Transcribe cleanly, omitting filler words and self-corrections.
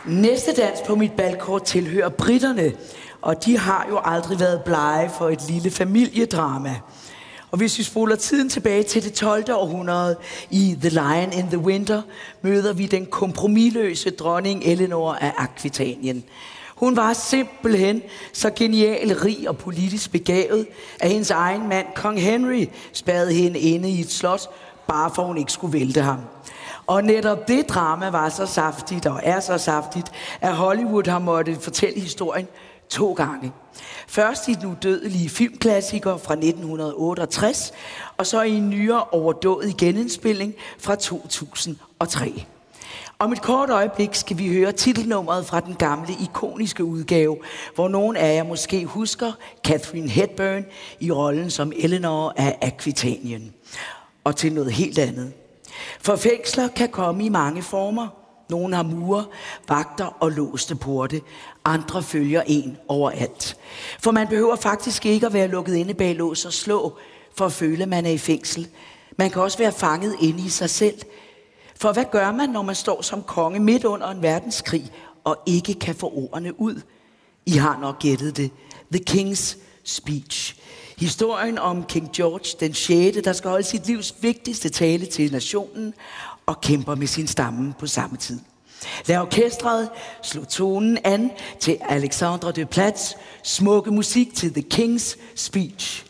Næste dans på mit balkort tilhører britterne, og de har jo aldrig været blege for et lille familiedrama. Og hvis vi spoler tiden tilbage til det 12. århundrede i The Lion in the Winter, møder vi den kompromisløse dronning Eleanor af Akvitanien. Hun var simpelthen så genial, rig og politisk begavet, at hendes egen mand, kong Henry, spærrede hende inde i et slot, bare for hun ikke skulle vælte ham. Og netop det drama var så saftigt og er så saftigt, at Hollywood har måttet fortælle historien 2 gange. Først i den udødelige filmklassiker fra 1968, og så i en nyere overdådig genindspilning fra 2003. Om et kort øjeblik skal vi høre titelnummeret fra den gamle, ikoniske udgave, hvor nogen af jer måske husker Katharine Hepburn i rollen som Eleanor af Akvitanien. Og til noget helt andet. For fængsler kan komme i mange former. Nogle har mure, vagter og låste porte. Andre følger en overalt. For man behøver faktisk ikke at være lukket inde bag lås og slå, for at føle, at man er i fængsel. Man kan også være fanget inde i sig selv. For hvad gør man, når man står som konge midt under en verdenskrig og ikke kan få ordene ud? I har nok gættet det. The King's Speech. Historien om King George den 6., der skal holde sit livs vigtigste tale til nationen og kæmper med sin stamme på samme tid. Lad orkestret slå tonen an til Alexandre Desplat's smukke musik til The King's Speech.